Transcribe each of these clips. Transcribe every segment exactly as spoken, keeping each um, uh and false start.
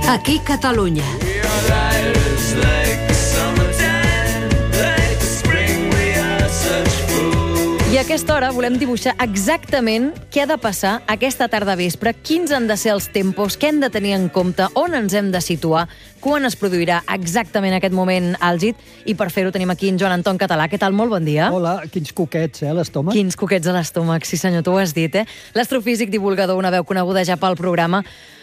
Aquí Catalunya. I a aquesta hora volem dibuixar exactament què ha de passar aquesta tarda vespre, quins han de ser els tempos, què hem de tenir en compte, on ens hem de situar, quan es produirà exactament aquest moment àlgid. I per fer-ho tenim aquí en Joan Anton Català. Què tal? Molt bon dia. Hola, quins coquets, eh, a l'estómac. Quins coquets a l'estómac, sí senyor, tu ho has dit, eh? L'astrofísic divulgador, una veu coneguda ja pel programa.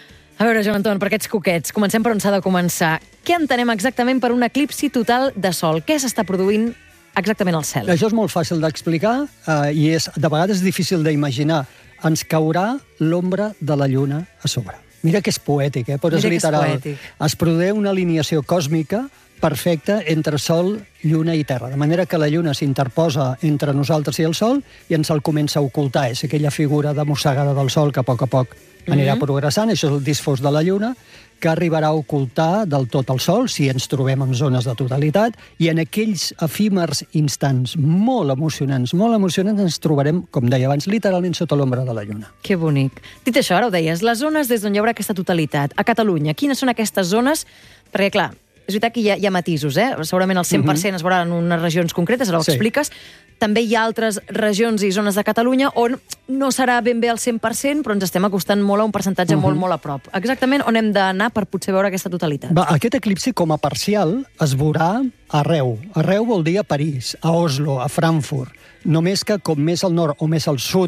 A veure, Joan Anton, per aquests coquets, comencem per on s'ha de començar. Què entenem exactament per un eclipsi total de sol? Què s'està produint exactament al cel? Això és molt fàcil d'explicar eh, i és, de vegades és difícil d'imaginar. Ens caurà l'ombra de la lluna a sobre. Mira que és poètic, eh? Però és Mira que és literal. poètic. Es produeix una alineació còsmica perfecta entre Sol, Lluna i Terra, de manera que la Lluna s'interposa entre nosaltres i el Sol i ens el comença a ocultar. És aquella figura de mossegada del Sol que a poc a poc anirà Mhm. progressant. Això és el disc fos de la Lluna, que arribarà a ocultar del tot el Sol, si ens trobem en zones de totalitat, i en aquells efímers instants molt emocionants, molt emocionants, ens trobarem, com deia abans, literalment sota l'ombra de la Lluna. Que bonic. Dit això, ara ho deies, les zones des d'on hi haurà aquesta totalitat. A Catalunya, quines són aquestes zones? Perquè, clar, és veritat que hi ha, hi ha matisos, eh? Segurament el cent per cent es veurà en unes regions concretes, ara ho Sí. expliques. També hi ha altres regions i zones de Catalunya on no serà ben bé el cent per cent, però ens estem acostant molt a un percentatge molt, molt a prop. Exactament on hem d'anar per potser veure aquesta totalitat? Va, aquest eclipsi, com a parcial, es veurà arreu. Arreu vol dir a París, a Oslo, a Frankfurt. Només que com més al nord o més al sud,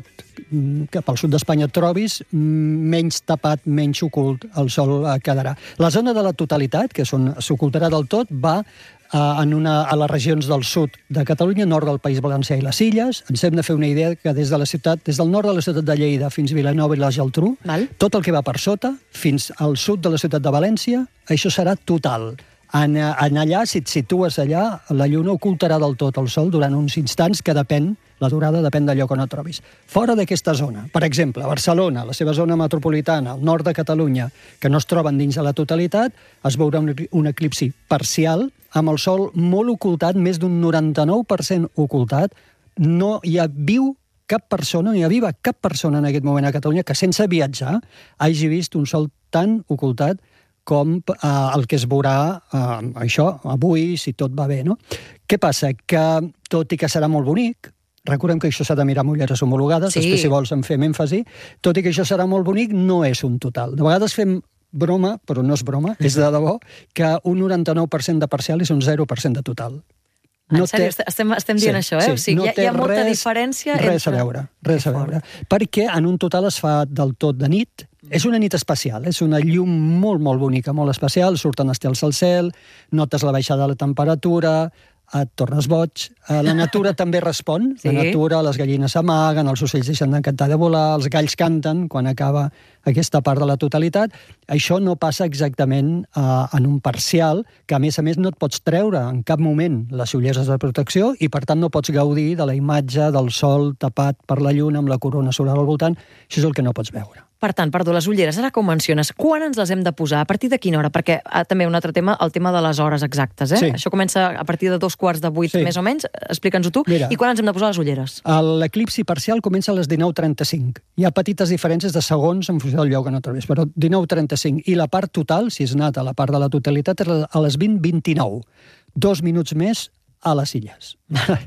cap al sud d'Espanya et trobis, menys tapat, menys ocult el sol quedarà. La zona de la totalitat, que és on s'ocultarà del tot, va uh, en una, a les regions del sud de Catalunya, nord del País Valencià i les Illes. Ens hem de fer una idea que des de la ciutat, des del nord de la ciutat de Lleida fins a Vilanova i la Geltrú, Val. tot el que va per sota, fins al sud de la ciutat de València, això serà total. En, en allà, si et situes allà, la lluna ocultarà del tot el sol durant uns instants que depèn, la durada depèn del lloc on et trobis. Fora d'aquesta zona, per exemple, Barcelona, la seva zona metropolitana, el nord de Catalunya, que no es troben dins de la totalitat, es veurà un, un eclipsi parcial, amb el sol molt ocultat, més d'un noranta-nou per cent ocultat. No hi ha viu cap persona, no hi ha viva cap persona en aquest moment a Catalunya que sense viatjar hagi vist un sol tan ocultat com eh, el que es veurà eh, això, avui, si tot va bé, no? Què passa? Que, tot i que serà molt bonic, recordem que això s'ha de mirar amb ulleres homologades, Sí. després si vols en fem èmfasi, tot i que això serà molt bonic, no és un total. De vegades fem broma, però no és broma, és de debò, que un noranta-nou per cent de parcial és un zero per cent de total. En sèrio, estem, estem dient això, eh? O sigui, no hi ha, hi ha té molta res- diferència Res entre... a veure, res a Que fort. veure. Perquè en un total es fa del tot de nit. És una nit especial, és una llum molt, molt bonica, molt especial, surten estels al cel, notes la baixada de la temperatura, et tornes boig. La natura també respon, Sí. la natura, les gallines s'amaguen, els ocells deixen d'encantar de volar, els galls canten quan acaba aquesta part de la totalitat. Això no passa exactament uh, en un parcial, que a més a més no et pots treure en cap moment les ulleres de protecció i per tant no pots gaudir de la imatge del sol tapat per la lluna amb la corona solar al voltant. Això és el que no pots veure. Per tant, perdó, les ulleres, ara com menciones, quan ens les hem de posar? A partir de quina hora? Perquè ah, també un altre tema, el tema de les hores exactes, eh? Sí. Això comença a partir de dos quarts de vuit, Sí. més o menys. Explica'ns-ho tu. Mira. I quan ens hem de posar les ulleres? L'eclipsi parcial comença a les dinou trenta-cinc. Hi ha petites diferències de segons en funció del lloc on et trobis, però dinou trenta-cinc. I la part total, si és anat a la part de la totalitat, és a les vint vint-i-nou. Dos minuts més a les Illes.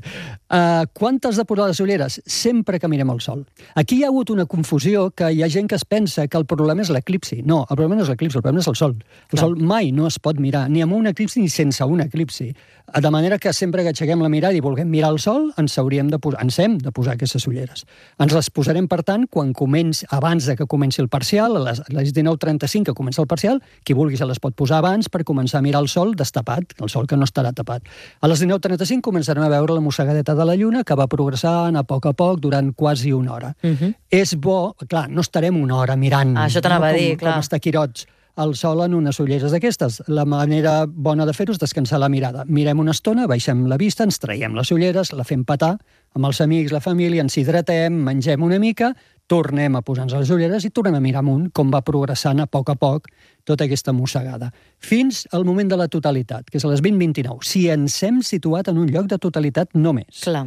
uh, quantes de posar les ulleres? Sempre que mirem el sol. Aquí hi ha hagut una confusió que hi ha gent que es pensa que el problema és l'eclipsi. No, el problema no és l'eclipsi, el problema és el sol. El Clar. sol mai no es pot mirar, ni amb un eclipsi ni sense un eclipsi. De manera que sempre que aixequem la mirada i vulguem mirar el sol, ens hauríem de posar, ens hem de posar aquestes ulleres. Ens les posarem, per tant, quan comenci, abans de que comenci el parcial, a les, a les dinou trenta-cinc que comença el parcial, qui vulgui se les pot posar abans per començar a mirar el sol destapat, el sol que no estarà tapat. A les dinou trenta-cinc començarem a veure la mossegadeta de la lluna que va progressant a poc a poc durant quasi una hora. Uh -huh. És bo, clar, no estarem una hora mirant Ah, això t'anava no, a dir, com, clar. com està Quirots el sol en unes ulleres d'aquestes. La manera bona de fer-ho és descansar la mirada. Mirem una estona, baixem la vista, ens traiem les ulleres, la fem petar amb els amics, la família, ens hidratem, mengem una mica, tornem a posar-nos les ulleres i tornem a mirar amunt com va progressant a poc a poc tota aquesta mossegada. Fins al moment de la totalitat, que és a les vint vint-i-nou. Si ens hem situat en un lloc de totalitat només. Clar.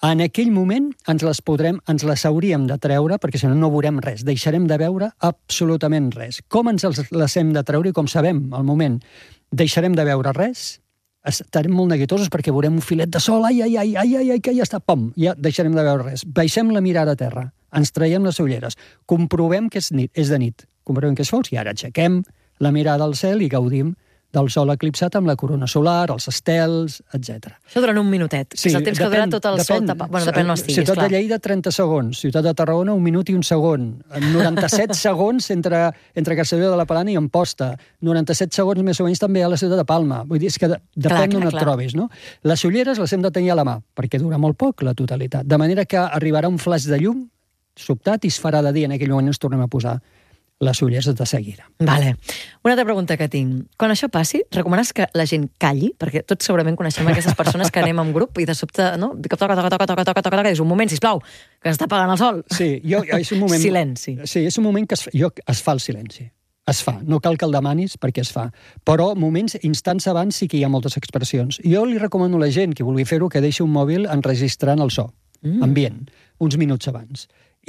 En aquell moment ens les podrem, ens les hauríem de treure, perquè si no, no veurem res. Deixarem de veure absolutament res. Com ens les hem de treure i com sabem, al moment, deixarem de veure res, estarem molt neguitosos perquè veurem un filet de sol, ai, ai, ai, ai, ai, ai, que ja està, pom, ja deixarem de veure res. Baixem la mirada a terra, ens traiem les ulleres, comprovem que és, nit, és de nit, comprovem que és fons, i ara aixequem la mirada al cel i gaudim del sol eclipsat amb la corona solar, els estels, etcètera. Això durant un minutet, sí, és el temps depèn, que dura tot el depèn, sol tapat. Bueno, depèn on estiguis, Ciutat clar. de Lleida, trenta segons. Ciutat de Tarragona, un minut i un segon. noranta-set segons entre, entre Castelló de la Plana i Amposta. noranta-set segons més o menys també a la ciutat de Palma. Vull dir, és que de, depèn d'on et trobis, no? Les ulleres les hem de tenir a la mà, perquè dura molt poc la totalitat. De manera que arribarà un flaix de llum sobtat i es farà de dia. En aquell moment ens tornem a posar les ulleres de seguida. Vale. Una altra pregunta que tinc. Quan això passi, recomanes que la gent calli? Perquè tots segurament coneixem aquestes persones que anem en grup i de sobte, no? Toca, toca, toca, toca, toca, toca, toca, és un moment, sisplau, que s'està apagant el sol. Sí, jo, és un moment... Silenci. Sí, és un moment que es, jo, es fa el silenci. Es fa. No cal que el demanis perquè es fa. Però moments, instants abans, sí que hi ha moltes expressions. Jo li recomano a la gent que vulgui fer-ho que deixi un mòbil enregistrant el so, mm. ambient, uns minuts abans.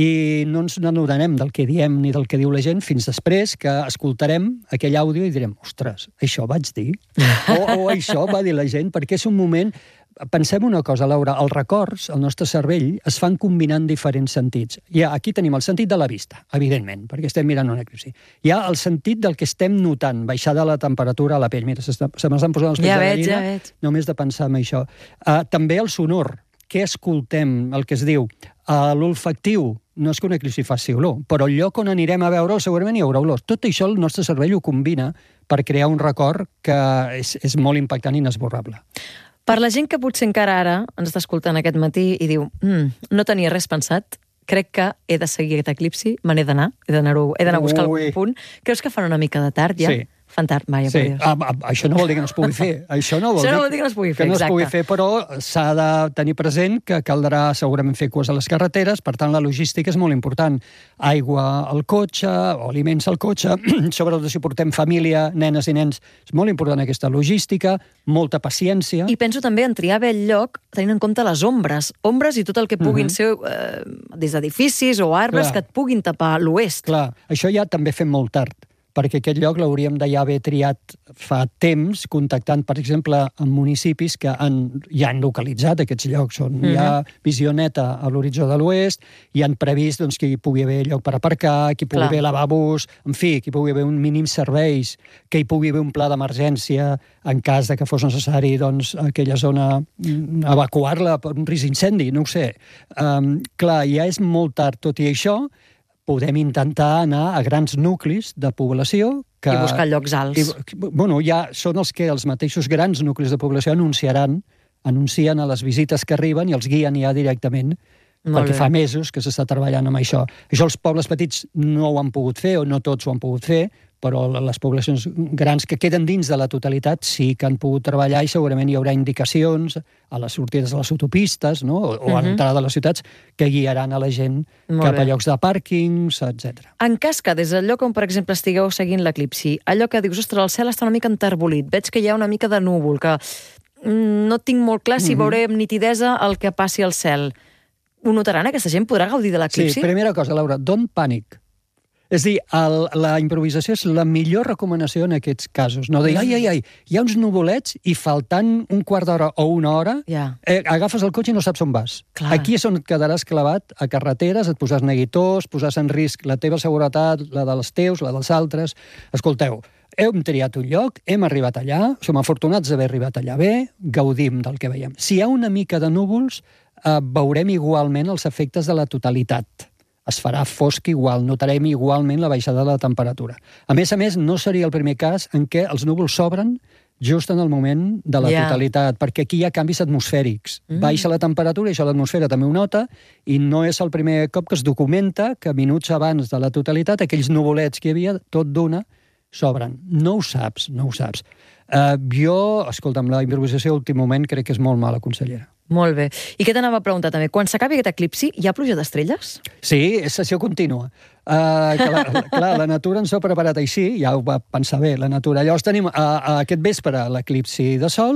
I no ens n'adonem del que diem ni del que diu la gent fins després que escoltarem aquell àudio i direm, ostres, això vaig dir? O, o això va dir la gent, perquè és un moment... Pensem una cosa, Laura, els records, el nostre cervell, es fan combinant diferents sentits. Ja, aquí tenim el sentit de la vista, evidentment, perquè estem mirant una eclipsi. Hi ha el sentit del que estem notant, baixada la temperatura a la pell. Mira, se m'estan posant els pells ja de veig, gallina, ja veig. Només de pensar en això. Uh, també el sonor, què escoltem, el que es diu. Uh, l'olfactiu, no és que una eclipsi faci olor, però el lloc on anirem a veure segurament hi haurà olors. Tot això el nostre cervell ho combina per crear un record que és, és molt impactant i inesborrable. Per la gent que potser encara ara ens està escoltant aquest matí i diu mm, no tenia res pensat, crec que he de seguir aquest eclipsi, me n'he d'anar, he d'anar a buscar Ui. algun punt. Creus que fan una mica de tard ja? Sí. Fan tard, vaja, Sí. per Dios. Ah, ah, això no vol dir que no es pugui fer. Això no vol, Això no dir, vol dir que no es pugui fer, que no es exacte. pugui fer, però s'ha de tenir present que caldrà segurament fer cues a les carreteres, per tant la logística és molt important. Aigua al cotxe, o aliments al cotxe, sobretot si portem família, nenes i nens, és molt important aquesta logística, molta paciència. I penso també en triar bé el lloc tenint en compte les ombres. Ombres i tot el que puguin uh -huh. ser eh, des d'edificis o arbres Clar. que et puguin tapar l'oest. Clar, això ja també fem molt tard, perquè aquest lloc l'hauríem de ja haver triat fa temps, contactant, per exemple, amb municipis que han, ja han localitzat aquests llocs on uh -huh. hi ha visió neta a l'horitzó de l'oest, i han previst doncs, que hi pugui haver lloc per aparcar, que hi pugui Clar. haver lavabos, en fi, que hi pugui haver un mínim serveis, que hi pugui haver un pla d'emergència en cas de que fos necessari doncs, aquella zona evacuar-la per un risc d'incendi, no ho sé. Um, clar, ja és molt tard, tot i això, podem intentar anar a grans nuclis de població que... I buscar llocs alts. I, bueno, ja són els que els mateixos grans nuclis de població anunciaran, anuncien a les visites que arriben i els guien ja directament, Molt perquè bé. fa mesos que s'està treballant amb això. Això els pobles petits no ho han pogut fer, o no tots ho han pogut fer, però les poblacions grans que queden dins de la totalitat sí que han pogut treballar i segurament hi haurà indicacions a les sortides de les autopistes, no? o, o a l'entrada de les ciutats que guiaran a la gent Molt cap bé. a llocs de pàrquings, etcètera. En cas que des del lloc on, per exemple, estigueu seguint l'eclipsi, allò que dius, ostres, el cel està una mica enterbolit, veig que hi ha una mica de núvol, que mm, no tinc molt clar si Mhm. veuré amb nitidesa el que passi al cel. Ho notaran? Aquesta gent podrà gaudir de l'eclipsi? Sí, primera cosa, Laura, don't panic. És dir, el, la improvisació és la millor recomanació en aquests casos. No dir, ai, ai, ai, hi ha uns nuvolets i faltant un quart d'hora o una hora, Ja. eh, agafes el cotxe i no saps on vas. Clar. Aquí és on et quedaràs clavat a carreteres, et posaràs neguitós, posaràs en risc la teva seguretat, la dels teus, la dels altres. Escolteu, hem triat un lloc, hem arribat allà, som afortunats d'haver arribat allà bé, gaudim del que veiem. Si hi ha una mica de núvols, eh, veurem igualment els efectes de la totalitat. Es farà fosc igual, notarem igualment la baixada de la temperatura. A més a més, no seria el primer cas en què els núvols s'obren just en el moment de la Ja. totalitat, perquè aquí hi ha canvis atmosfèrics. Mm. Baixa la temperatura, i això l'atmosfera també ho nota, i no és el primer cop que es documenta que minuts abans de la totalitat aquells nuvolets que hi havia, tot d'una, s'obren. No ho saps, no ho saps. Uh, jo, escolta'm, la improvisació a últim moment crec que és molt mala, consellera. Molt bé. I què t'anava a preguntar també? Quan s'acabi aquest eclipsi, hi ha pluja d'estrelles? Sí, és sessió contínua. Uh, que la, la, clar, la natura ens ho ha preparat així, ja ho va pensar bé, la natura. Llavors tenim uh, uh, aquest vespre l'eclipsi de sol,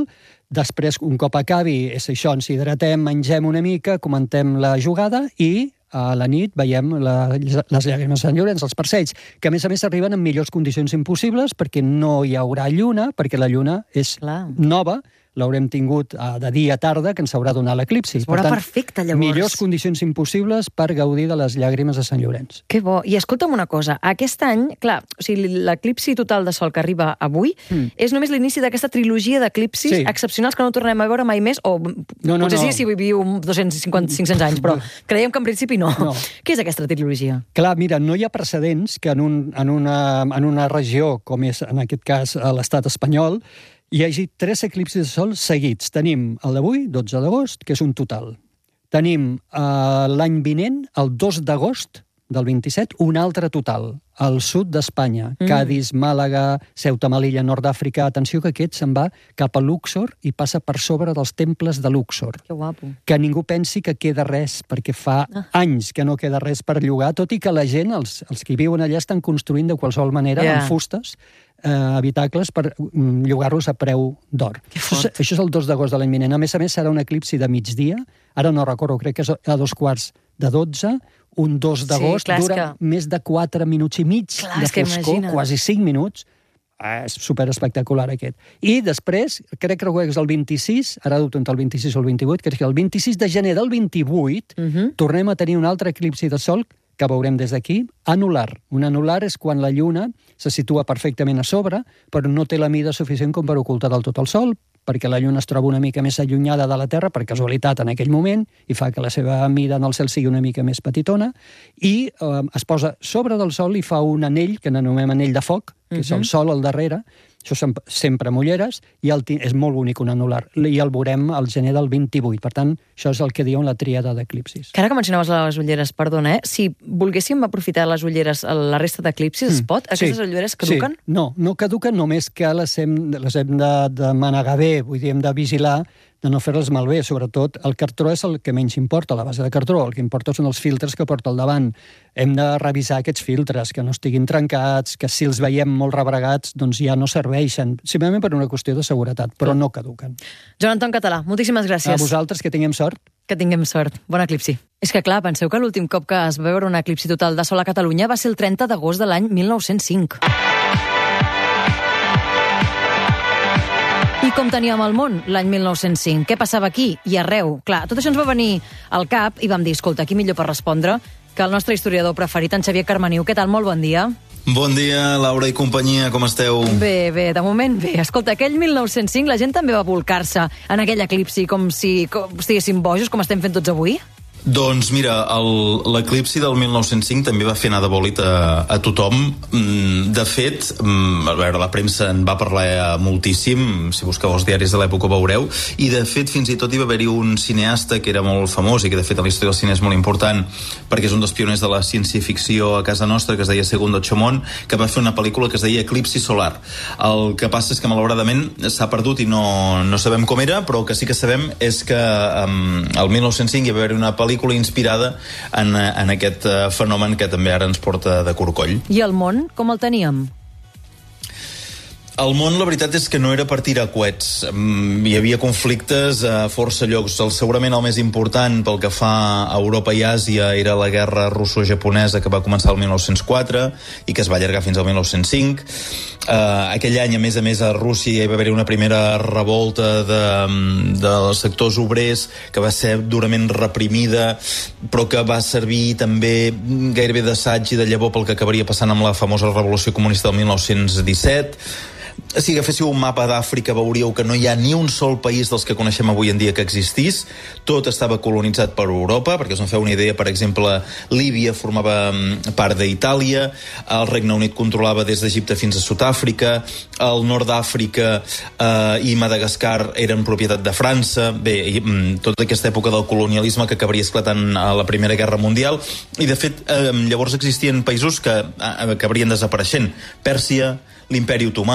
després, un cop acabi, és això, ens hidratem, mengem una mica, comentem la jugada i a la nit veiem la, les llàgrimes de Sant Llorenç, els parcells, que a més a més arriben en millors condicions impossibles perquè no hi haurà lluna, perquè la lluna és Clar. nova, l'haurem tingut uh, de dia a tarda, que ens haurà donat l'eclipsi. Es veurà per tant, perfecte, llavors. Millors condicions impossibles per gaudir de les llàgrimes de Sant Llorenç. Que bo. I escolta'm una cosa, aquest any, clar, o sigui, l'eclipsi total de sol que arriba avui mm. és només l'inici d'aquesta trilogia d'eclipsis sí. excepcionals que no tornarem a veure mai més, o no, no, potser no. sí, si viviu dos-cents cinquanta cinc-cents anys, però creiem que en principi no. no. Què és aquesta trilogia? Clar, mira, no hi ha precedents que en, un, en, una, en una regió, com és en aquest cas l'estat espanyol, hi hagi tres eclipsis de sol seguits. Tenim el d'avui, dotze d'agost, que és un total. Tenim eh, l'any vinent, el dos d'agost del vint-i-set, un altre total, al sud d'Espanya. Mm. Cadis, Màlaga, Ceuta, Melilla, nord d'Àfrica. Atenció que aquest se'n va cap a Luxor i passa per sobre dels temples de Luxor. Que guapo. Que ningú pensi que queda res, perquè fa ah. anys que no queda res per llogar, tot i que la gent, els, els que viuen allà, estan construint de qualsevol manera, yeah. amb fustes, eh, habitacles per mm, llogar-los a preu d'or. Això, això és el dos d'agost de l'any vinent. A més a més, serà un eclipsi de migdia. Ara no recordo, crec que és a dos quarts de dotze, un dos d'agost, sí, dura que... més de quatre minuts i mig clar, de foscor, quasi cinc minuts. Ah, és superespectacular aquest. I després, crec que és el vint-i-sis, ara dubto entre el vint-i-sis o el vint-i-vuit, crec que el vint-i-sis de gener del vint-i-vuit uh -huh. tornem a tenir un altre eclipsi de sol que veurem des d'aquí, anular. Un anular és quan la lluna se situa perfectament a sobre, però no té la mida suficient com per ocultar del tot el sol, perquè la lluna es troba una mica més allunyada de la Terra, per casualitat en aquell moment, i fa que la seva mida en el cel sigui una mica més petitona, i eh, es posa sobre del sol i fa un anell, que n'anomem anell de foc, que uh-huh. és el sol al darrere, això sempre amb ulleres, i el, és molt bonic un anular, i el veurem al gener del vint-i-vuit. Per tant, això és el que diuen la tríada d'eclipsis. Que ara que mencionaves les ulleres, perdona, eh? Si volguéssim aprofitar les ulleres a la resta d'eclipsis, mm. es pot? Aquestes sí. ulleres caduquen? Sí. No, no caduquen, només que les hem, les hem de, de manegar bé, vull dir, hem de vigilar de no fer-les malbé. Sobretot, el cartró és el que menys importa, la base de cartró. El que importa són els filtres que porta al davant. Hem de revisar aquests filtres, que no estiguin trencats, que si els veiem molt rebregats, doncs ja no serveixen. Simplement per una qüestió de seguretat, però no caduquen. Joan Anton Català, moltíssimes gràcies. A vosaltres, que tinguem sort. Que tinguem sort. Bon eclipsi. És que, clar, penseu que l'últim cop que es va veure un eclipsi total de sol a Catalunya va ser el trenta d'agost de l'any mil nou-cents cinc. I com teníem el món l'any mil nou-cents cinc? Què passava aquí i arreu? Clar, tot això ens va venir al cap i vam dir, escolta, aquí millor per respondre que el nostre historiador preferit, en Xavier Carmaniu. Què tal? Molt bon dia. Bon dia, Laura i companyia, com esteu? Bé, bé, de moment bé. Escolta, aquell mil nou-cents cinc la gent també va volcar-se en aquell eclipsi com si com estiguéssim bojos, com estem fent tots avui? Doncs mira, l'eclipsi del mil nou-cents cinc també va fer anar de bòlit a, a tothom. De fet, a veure, la premsa en va parlar moltíssim, si busqueu els diaris de l'època ho veureu, i de fet fins i tot hi va haver-hi un cineasta que era molt famós i que de fet a la història del cine és molt important perquè és un dels pioners de la ciència-ficció a casa nostra, que es deia Segundo Chomón, que va fer una pel·lícula que es deia Eclipsi Solar. El que passa és que malauradament s'ha perdut i no, no sabem com era, però el que sí que sabem és que um, el mil nou-cents cinc hi va haver una pel·lícula inspirada en, en aquest uh, fenomen que també ara ens porta de corcoll. I el món, com el teníem? El món, la veritat és que no era per tirar coets. Hi havia conflictes a força llocs. El, segurament el més important pel que fa a Europa i Àsia era la guerra russo-japonesa que va començar el mil nou-cents quatre i que es va allargar fins al mil nou-cents cinc. Uh, aquell any, a més a més, a Rússia hi va haver una primera revolta de, dels sectors obrers que va ser durament reprimida, però que va servir també gairebé d'assaig i de llavor pel que acabaria passant amb la famosa revolució comunista del mil nou-cents disset. Si agaféssiu un mapa d'Àfrica veuríeu que no hi ha ni un sol país dels que coneixem avui en dia que existís. Tot estava colonitzat per Europa, perquè us en feu una idea, per exemple, Líbia formava part d'Itàlia, el Regne Unit controlava des d'Egipte fins a Sud-àfrica, el nord d'Àfrica eh, i Madagascar eren propietat de França. Bé, i, tota aquesta època del colonialisme que acabaria esclatant a la Primera Guerra Mundial, i de fet eh, llavors existien països que eh, acabarien desapareixent. Pèrsia, l'Imperi Otomà,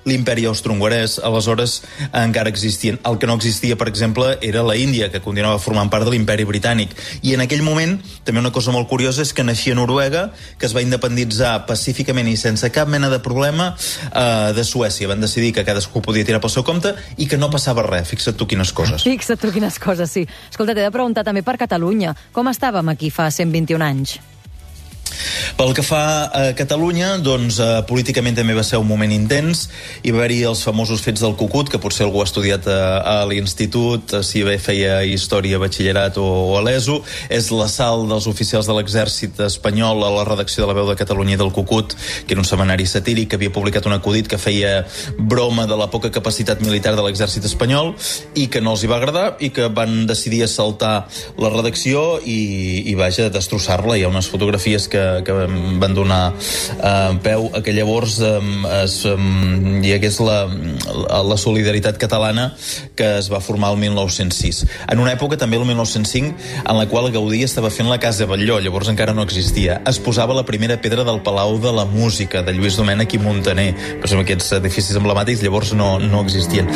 l'imperi austro-hongarès, aleshores encara existien. El que no existia, per exemple, era la Índia, que continuava formant part de l'imperi britànic. I en aquell moment, també una cosa molt curiosa és que naixia Noruega, que es va independitzar pacíficament i sense cap mena de problema eh, de Suècia. Van decidir que cadascú podia tirar pel seu compte i que no passava res. Fixa't tu quines coses. Fixa't tu quines coses, sí. Escolta, t'he de preguntar també per Catalunya. Com estàvem aquí fa cent vint-i-un anys? Pel que fa a Catalunya, doncs eh, políticament també va ser un moment intens. Hi va haver-hi els famosos fets del Cucut, que potser algú ha estudiat a, a l'institut, si bé feia història, batxillerat o, o a l'ESO. És l'assalt dels oficials de l'exèrcit espanyol a la redacció de La Veu de Catalunya i del Cucut, que era un setmanari satíric que havia publicat un acudit que feia broma de la poca capacitat militar de l'exèrcit espanyol i que no els hi va agradar i que van decidir assaltar la redacció i, i vaja, destrossar-la. Hi ha unes fotografies que, que van donar eh, peu a que llavors eh, es, eh, hi hagués la, la solidaritat catalana que es va formar el mil nou-cents sis. En una època, també el mil nou-cents cinc, en la qual Gaudí estava fent la Casa Batlló, llavors encara no existia. Es posava la primera pedra del Palau de la Música, de Lluís Domènech i Muntaner. Per exemple, aquests edificis emblemàtics llavors no, no existien.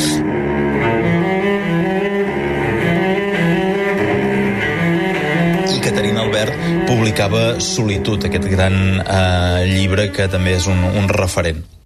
Caterina Albert publicava Solitud, aquest gran eh, llibre que també és un, un referent.